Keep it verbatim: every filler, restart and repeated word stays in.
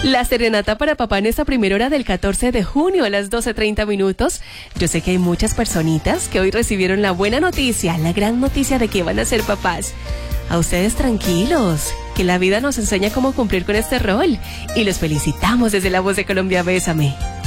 La serenata para papá en esta primera hora del catorce de junio a las doce treinta minutos. Yo sé que hay muchas personitas que hoy recibieron la buena noticia, la gran noticia de que van a ser papás. A ustedes tranquilos, que la vida nos enseña cómo cumplir con este rol. Y los felicitamos desde La Voz de Colombia. Bésame.